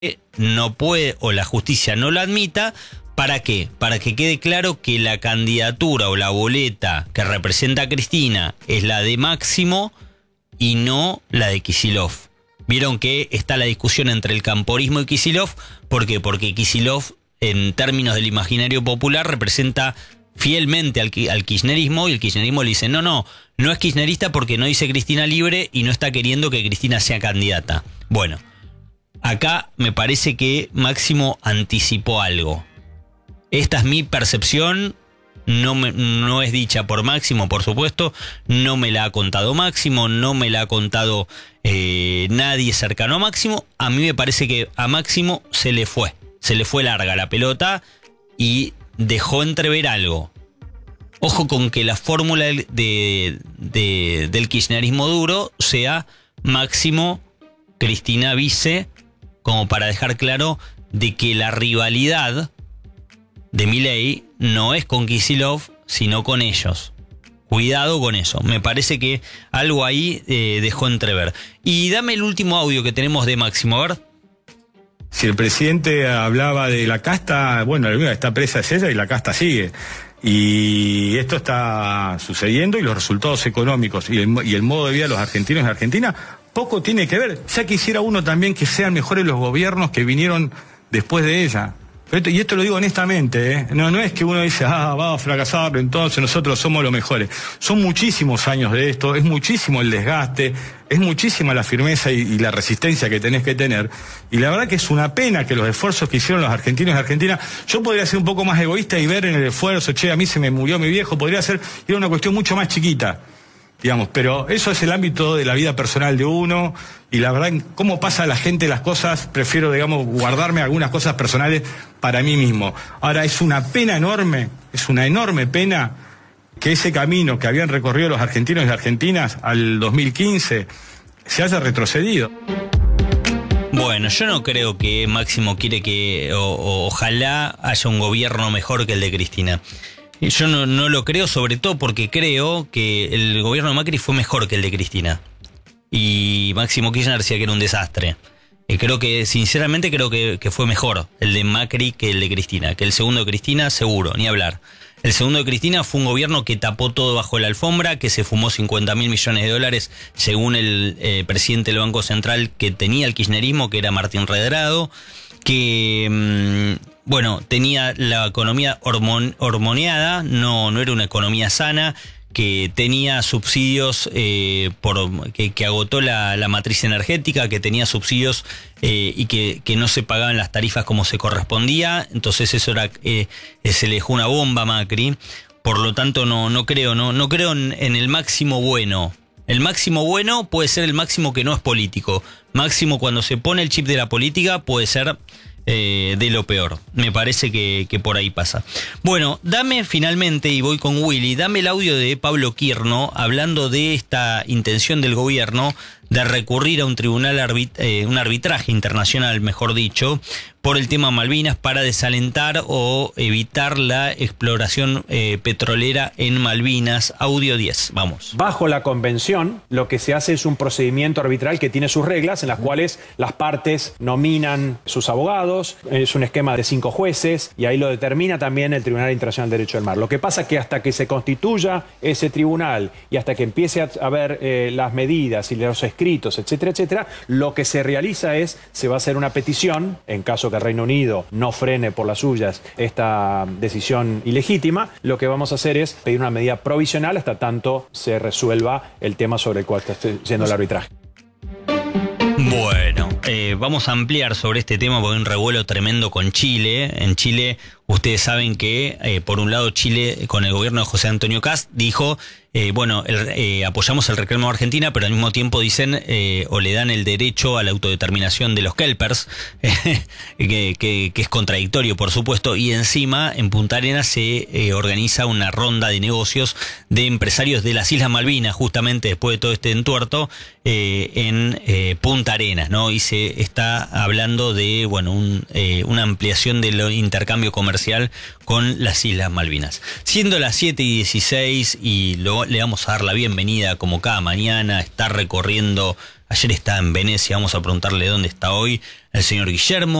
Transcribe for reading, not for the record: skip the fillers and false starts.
no puede, o la justicia no lo admita. ¿Para qué? Para que quede claro que la candidatura o la boleta que representa a Cristina es la de Máximo y no la de Kicillof. Vieron que está la discusión entre el camporismo y Kicillof. ¿Por qué? Porque Kicillof, en términos del imaginario popular, representa fielmente al kirchnerismo, y el kirchnerismo le dice, no es kirchnerista porque no dice Cristina libre y no está queriendo que Cristina sea candidata. Bueno, acá me parece que Máximo anticipó algo. Esta es mi percepción, no es dicha por Máximo, por supuesto, no me la ha contado Máximo, no me la ha contado nadie cercano a Máximo. A mí me parece que a Máximo se le fue larga la pelota y dejó entrever algo. Ojo con que la fórmula del kirchnerismo duro sea Máximo, Cristina vice, como para dejar claro de que la rivalidad de Milei no es con Kicillof, sino con ellos. Cuidado con eso. Me parece que algo ahí dejó entrever. Y dame el último audio que tenemos de Máximo, a ver. Si el presidente hablaba de la casta, bueno, la única que está presa es ella y la casta sigue. Y esto está sucediendo y los resultados económicos y el modo de vida de los argentinos y Argentina poco tiene que ver. Ya quisiera uno también que sean mejores los gobiernos que vinieron después de ella. Y esto lo digo honestamente, ¿eh? No es que uno dice, va a fracasar, entonces nosotros somos los mejores. Son muchísimos años de esto, es muchísimo el desgaste, es muchísima la firmeza y la resistencia que tenés que tener. Y la verdad que es una pena que los esfuerzos que hicieron los argentinos y argentinas, yo podría ser un poco más egoísta y ver en el esfuerzo, a mí se me murió mi viejo, podría ser, era una cuestión mucho más chiquita, digamos, pero eso es el ámbito de la vida personal de uno, y la verdad, cómo pasa a la gente las cosas, prefiero, digamos, guardarme algunas cosas personales para mí mismo. Ahora, es una pena enorme, es una enorme pena que ese camino que habían recorrido los argentinos y argentinas al 2015 se haya retrocedido. Bueno, yo no creo que Máximo quiere que, ojalá haya un gobierno mejor que el de Cristina. Yo no lo creo, sobre todo porque creo que el gobierno de Macri fue mejor que el de Cristina. Y Máximo Kirchner decía que era un desastre. Sinceramente creo que fue mejor el de Macri que el de Cristina. Que el segundo de Cristina, seguro, ni hablar. El segundo de Cristina fue un gobierno que tapó todo bajo la alfombra, que se fumó 50.000 millones de dólares, según el presidente del Banco Central que tenía el kirchnerismo, que era Martín Redrado, que tenía la economía hormoneada, no era una economía sana, que tenía subsidios que agotó la matriz energética, que tenía subsidios y que no se pagaban las tarifas como se correspondía. Entonces eso era se le dejó una bomba a Macri. Por lo tanto no creo en el Máximo bueno. El Máximo bueno puede ser el Máximo que no es político. Máximo, cuando se pone el chip de la política, puede ser de lo peor. Me parece que por ahí pasa. Bueno, dame finalmente, y voy con Willy, dame el audio de Pablo Quirno hablando de esta intención del gobierno de recurrir a un tribunal, un arbitraje internacional, mejor dicho, por el tema Malvinas para desalentar o evitar la exploración petrolera en Malvinas. Audio 10, vamos. Bajo la convención, lo que se hace es un procedimiento arbitral que tiene sus reglas, en las cuales las partes nominan sus abogados, es un esquema de 5 jueces, y ahí lo determina también el Tribunal Internacional de Derecho del Mar. Lo que pasa es que hasta que se constituya ese tribunal y hasta que empiece a haber las medidas y los escritos, etcétera, etcétera, lo que se realiza se va a hacer una petición, en caso que el Reino Unido no frene por las suyas esta decisión ilegítima. Lo que vamos a hacer es pedir una medida provisional hasta tanto se resuelva el tema sobre el cual está yendo el arbitraje. Bueno, vamos a ampliar sobre este tema porque hay un revuelo tremendo con Chile. En Chile, ustedes saben que, por un lado, Chile, con el gobierno de José Antonio Kast, dijo, apoyamos el reclamo de Argentina, pero al mismo tiempo dicen, o le dan el derecho a la autodeterminación de los kelpers, que es contradictorio, por supuesto, y encima, en Punta Arenas se organiza una ronda de negocios de empresarios de las Islas Malvinas, justamente después de todo este entuerto, en Punta Arenas, ¿no? Y se está hablando de, una ampliación del intercambio comercial con las Islas Malvinas. Siendo las 7:16 y le vamos a dar la bienvenida, como cada mañana, está recorriendo Ayer estaba en Venecia, vamos a preguntarle dónde está hoy el señor Guillermo.